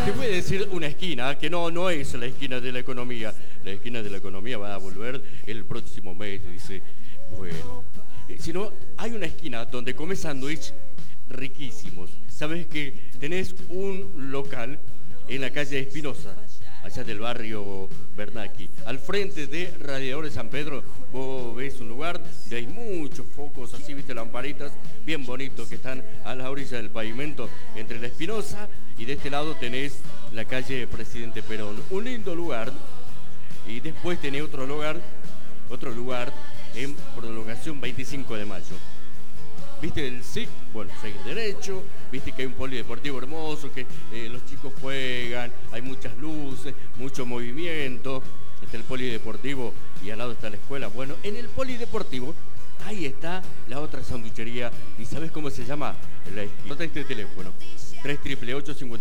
Te voy a decir una esquina que no es la esquina de la economía. La esquina de la economía va a volver el próximo mes, dice. Bueno, sino hay una esquina donde comes sándwich riquísimos. Sabes que tenés un local en la calle Espinosa, allá del barrio Bernaqui. Al frente de Radiadores San Pedro, vos ves un lugar donde hay muchos focos, así, viste, lamparitas bien bonitos que están a la orilla del pavimento entre la Espinosa y de este lado tenés la calle Presidente Perón. Un lindo lugar. Y después tenés otro lugar en Prolongación 25 de Mayo. ¿Viste el SIC? Bueno, seguís derecho. Viste que hay un polideportivo hermoso, que los chicos juegan, hay muchas luces, mucho movimiento. Está el polideportivo y al lado está la escuela. Bueno, en el polideportivo, ahí está la otra sanduichería. ¿Y sabes cómo se llama? La esquina. Nota este teléfono, 3888-50.